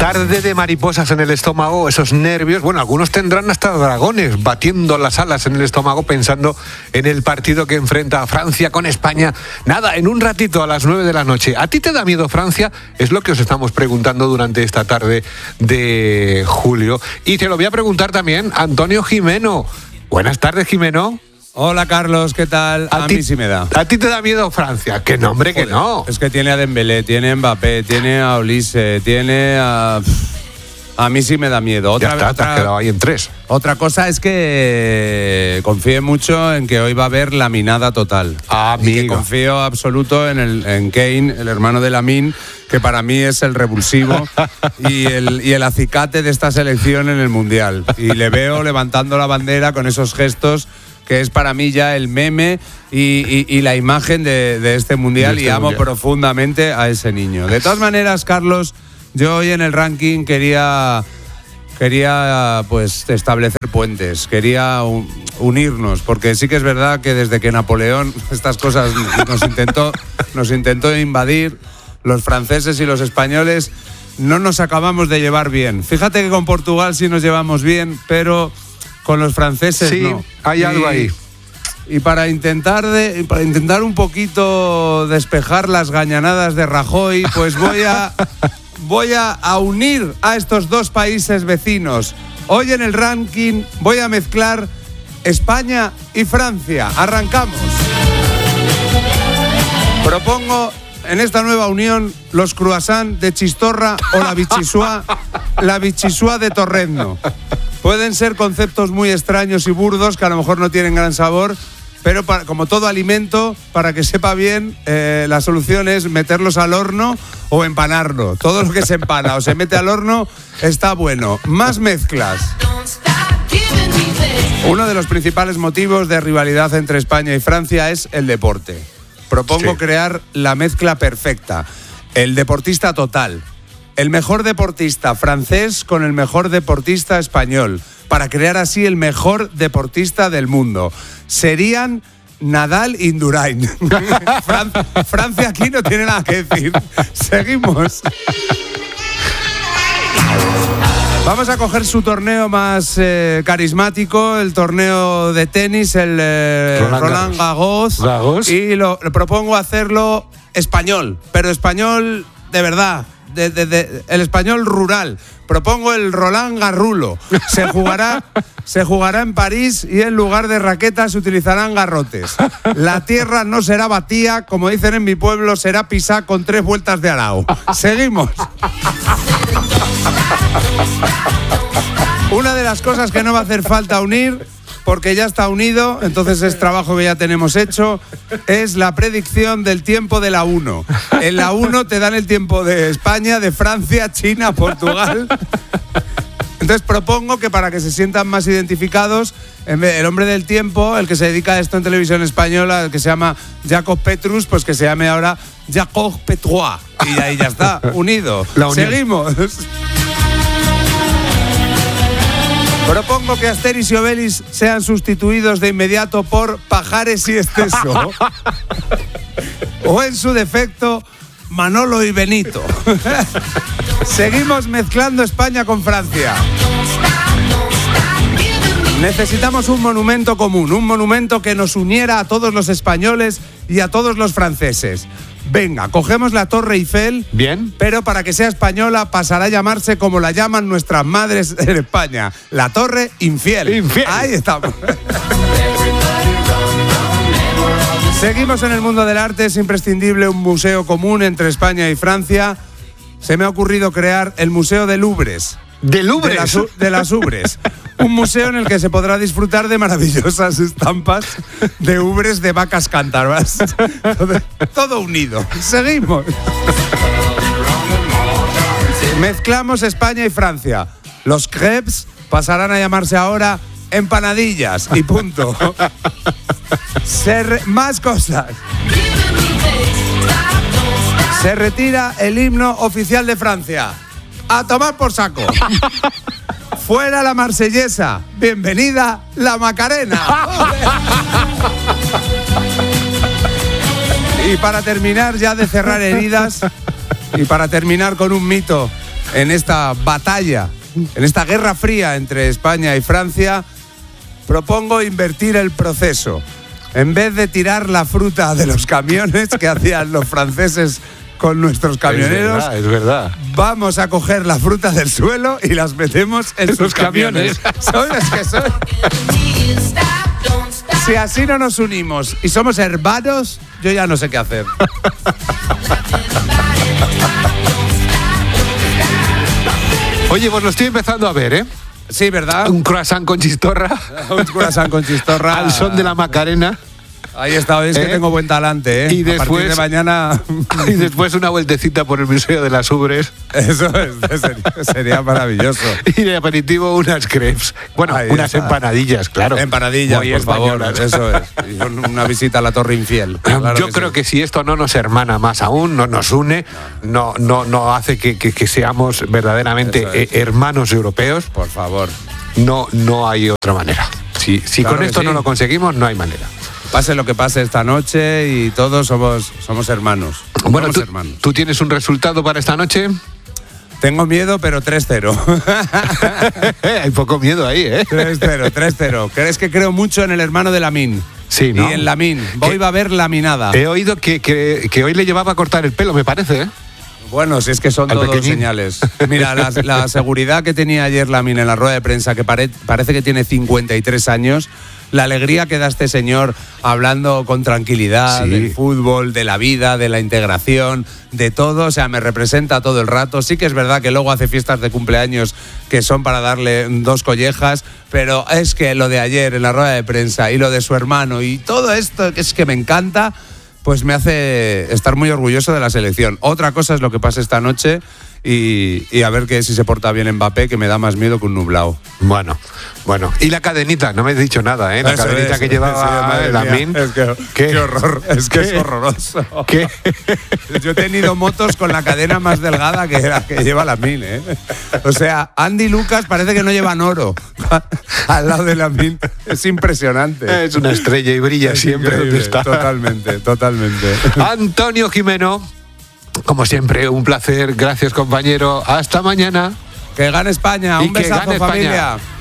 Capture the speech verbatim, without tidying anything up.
Tarde de mariposas en el estómago, esos nervios. Bueno, algunos tendrán hasta dragones batiendo las alas en el estómago pensando en el partido que enfrenta a Francia con España. Nada, en un ratito a las nueve de la noche. ¿A ti te da miedo Francia? Es lo que os estamos preguntando durante esta tarde de julio. Y te lo voy a preguntar también a Antonio Jimeno. Buenas tardes, Jimeno. Hola, Carlos, ¿qué tal? A, a ti, mí sí me da. ¿A ti te da miedo Francia? Que no, hombre, que no. Es que tiene a Dembélé, tiene a Mbappé, tiene a Olise, tiene a... A mí sí me da miedo. Otra, ya está, otra, te has quedado ahí en tres. Otra cosa es que confíe mucho en que hoy va a haber laminada total. Ah, y que confío absoluto en, el, en Kane, el hermano de Lamine, que para mí es el revulsivo y el, y el acicate de esta selección en el Mundial. Y le veo levantando la bandera con esos gestos que es para mí ya el meme y, y, y la imagen de, de este Mundial, de este y amo mundial. profundamente a ese niño. De todas maneras, Carlos, yo hoy en el ranking quería, quería pues establecer puentes, quería un, unirnos, porque sí que es verdad que desde que Napoleón estas cosas nos intentó, nos intentó invadir, los franceses y los españoles no nos acabamos de llevar bien. Fíjate que con Portugal sí nos llevamos bien, pero con los franceses sí, no. Hay y, algo ahí. Y para intentar, de, para intentar un poquito despejar las gañanadas de Rajoy, pues voy a... Voy a, a unir a estos dos países vecinos. Hoy en el ranking voy a mezclar España y Francia. Arrancamos. Propongo en esta nueva unión los croissants de Chistorra o la bichisua, la bichisua de Torrendo. Pueden ser conceptos muy extraños y burdos que a lo mejor no tienen gran sabor, pero para, como todo alimento, para que sepa bien, eh, la solución es meterlos al horno o empanarlo. Todo lo que se empana o se mete al horno está bueno. Más mezclas. Uno de los principales motivos de rivalidad entre España y Francia es el deporte. Propongo sí. crear la mezcla perfecta. El deportista total. El mejor deportista francés con el mejor deportista español, para crear así el mejor deportista del mundo. Serían Nadal y Indurain. Fran- Francia aquí no tiene nada que decir. Seguimos. Vamos a coger su torneo más eh, carismático, el torneo de tenis, el eh, Roland, Roland Garros, Garros. Y lo, lo propongo hacerlo español, pero español de verdad. De, de, de, el español rural. Propongo el Roland Garrulo. Se jugará, se jugará en París y en lugar de raquetas se utilizarán garrotes. La tierra no será batía, como dicen en mi pueblo, será pisá con tres vueltas de arao. Seguimos. Una de las cosas que no va a hacer falta unir, porque ya está unido, entonces es trabajo que ya tenemos hecho, es la predicción del tiempo de la uno. En la uno te dan el tiempo de España, de Francia, China, Portugal. Entonces propongo que para que se sientan más identificados, en vez, el hombre del tiempo, el que se dedica a esto en televisión española, el que se llama Jacob Petrus, pues que se llame ahora Jacob Petrois. Y ahí ya está, unido. Seguimos. Propongo que Asterix y Obelix sean sustituidos de inmediato por Pajares y Exceso. O en su defecto, Manolo y Benito. Seguimos mezclando España con Francia. Necesitamos un monumento común, un monumento que nos uniera a todos los españoles y a todos los franceses. Venga, cogemos la Torre Eiffel. Bien. Pero para que sea española pasará a llamarse como la llaman nuestras madres en España, la Torre Infiel. Infiel. Ahí estamos. Seguimos en el mundo del arte. Es imprescindible un museo común entre España y Francia. Se me ha ocurrido crear el Museo de Louvres. ¿De Louvres? De las, de las Ubres. Un museo en el que se podrá disfrutar de maravillosas estampas de ubres de vacas cántabras. Todo, todo unido. Seguimos. Mezclamos España y Francia. Los crepes pasarán a llamarse ahora empanadillas y punto. Se re- más cosas. Se retira el himno oficial de Francia. A tomar por saco. Fuera la marsellesa. Bienvenida la Macarena. Y para terminar ya de cerrar heridas, y para terminar con un mito en esta batalla, en esta guerra fría entre España y Francia, propongo invertir el proceso. En vez de tirar la fruta de los camiones que hacían los franceses con nuestros camioneros, es verdad, es verdad. Vamos a coger la fruta del suelo y las metemos en Los sus camiones. ¿Sabes qué son? Si así no nos unimos y somos hermanos, yo ya no sé qué hacer. Oye, pues lo estoy empezando a ver, ¿eh? Sí, ¿verdad? Un croissant con chistorra. Un croissant con chistorra. Al son de la Macarena. Ahí está, es que ¿Eh? tengo buen talante, ¿eh? Y después, a partir de mañana. Y después una vueltecita por el Museo de las Ubres. Eso es, sería, sería maravilloso. Y de aperitivo unas crepes. Bueno, Ahí unas está. empanadillas, claro. Empanadillas, Muy por favor. españolas. Eso es. Y con una visita a la Torre Infiel. Claro Yo que creo sí. que si esto no nos hermana más aún, no nos une, no, no, no hace que, que, que seamos verdaderamente Eso es. eh, hermanos europeos, Por favor. no, no hay otra manera. Si, si Claro con que esto sí. no lo conseguimos, no hay manera. Pase lo que pase esta noche y todos somos, somos hermanos. Bueno, somos tú, hermanos. ¿tú tienes un resultado para esta noche? Tengo miedo, pero tres cero. Hay poco miedo ahí, ¿eh? tres cero, tres cero. ¿Crees que creo mucho en el hermano de Lamine? Sí, ¿no? Y en Lamine. Hoy va a haber laminada. He oído que, que, que hoy le llevaba a cortar el pelo, me parece, ¿eh? Bueno, si es que son Al todos pequeñín. señales. Mira, la, la seguridad que tenía ayer Lamine en la rueda de prensa, que pare- parece que tiene cincuenta y tres años, la alegría que da este señor hablando con tranquilidad Sí. del fútbol, de la vida, de la integración, de todo, o sea, me representa todo el rato. Sí que es verdad que luego hace fiestas de cumpleaños que son para darle dos collejas, pero es que lo de ayer en la rueda de prensa y lo de su hermano y todo esto que es que me encanta, pues me hace estar muy orgulloso de la selección. Otra cosa es lo que pasa esta noche y, y a ver que si se porta bien Mbappé, que me da más miedo que un nublado. Bueno, bueno. Y la cadenita, no me has dicho nada, ¿eh? La Eso cadenita es, que sí, llevaba madre mía. Lamine. Es que, ¿Qué? qué horror, es que ¿Qué? es horroroso. ¿Qué? Yo he tenido motos con la cadena más delgada que la que lleva Lamine, ¿eh? O sea, Andy Lucas parece que no llevan oro al lado de Lamine. Es impresionante. Es una estrella y brilla Es siempre donde increíble, está. Totalmente, totalmente. Antonio Jimeno, como siempre, un placer. Gracias, compañero. Hasta mañana. Que gane España. Y Un que besazo, gane España. familia.